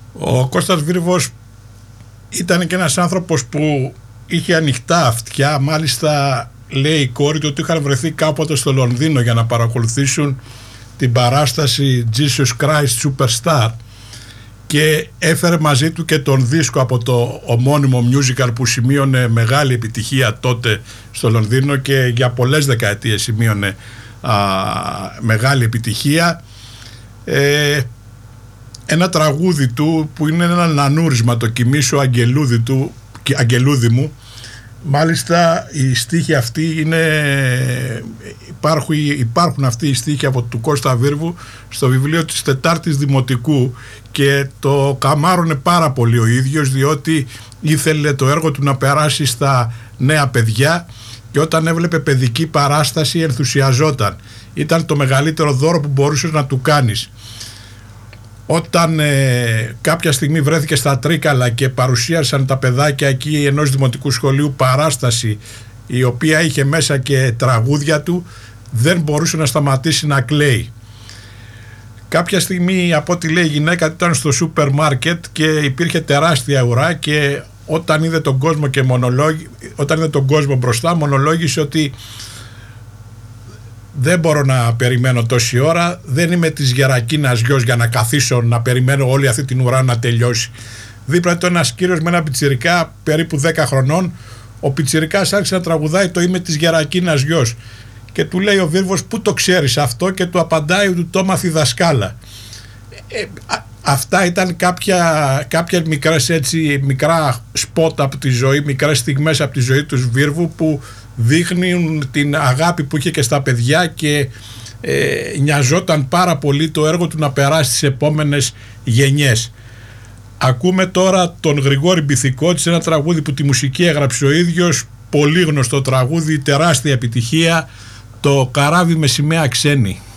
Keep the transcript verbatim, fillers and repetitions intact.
Ο Κώστας Βίρβος ήταν και ένας άνθρωπος που είχε ανοιχτά αυτιά. Μάλιστα λέει η κόρη του ότι είχαν βρεθεί κάποτε στο Λονδίνο για να παρακολουθήσουν την παράσταση Jesus Christ Superstar και έφερε μαζί του και τον δίσκο από το ομώνυμο musical που σημείωνε μεγάλη επιτυχία τότε στο Λονδίνο και για πολλές δεκαετίες σημείωνε α, μεγάλη επιτυχία. Ε, ένα τραγούδι του που είναι ένα νανούρισμα, το «Κοιμήσου αγγελούδι, του, αγγελούδι μου». Μάλιστα οι στίχοι αυτοί είναι, υπάρχουν, υπάρχουν αυτοί οι στίχοι από του Κώστα Βίρβου στο βιβλίο της Τετάρτης Δημοτικού και το καμάρωνε πάρα πολύ ο ίδιος, διότι ήθελε το έργο του να περάσει στα νέα παιδιά και όταν έβλεπε παιδική παράσταση ενθουσιαζόταν. Ήταν το μεγαλύτερο δώρο που μπορούσες να του κάνεις. Όταν ε, κάποια στιγμή βρέθηκε στα Τρίκαλα και παρουσίασαν τα παιδάκια εκεί ενός δημοτικού σχολείου παράσταση η οποία είχε μέσα και τραγούδια του, δεν μπορούσε να σταματήσει να κλαίει. Κάποια στιγμή, από ό,τι λέει η γυναίκα, ήταν στο σούπερ μάρκετ και υπήρχε τεράστια ουρά και όταν είδε τον κόσμο, και μονολόγη, όταν είδε τον κόσμο μπροστά, μονολόγησε ότι δεν μπορώ να περιμένω τόση ώρα, δεν είμαι της Γερακίνας γιος για να καθίσω να περιμένω όλη αυτή την ουρά να τελειώσει. Δίπλα του ένας κύριος με ένα πιτσιρικά περίπου δέκα χρονών, ο πιτσιρικάς άρχισε να τραγουδάει το «Είμαι της Γερακίνας γιος» και του λέει ο Βίρβος «Πού το ξέρεις αυτό?» και του απαντάει «Του το έμαθα η δασκάλα». Ε, α, αυτά ήταν κάποια, κάποια μικρές, έτσι, μικρά σπότα από τη ζωή, μικρές στιγμές από τη ζωή του Βίρβου που δείχνουν την αγάπη που είχε και στα παιδιά και ε, νοιαζόταν πάρα πολύ το έργο του να περάσει στις επόμενες γενιές. Ακούμε τώρα τον Γρηγόρη Μπιθικότη σε ένα τραγούδι που τη μουσική έγραψε ο ίδιος, πολύ γνωστό τραγούδι, τεράστια επιτυχία, το «Καράβι με σημαία ξένη».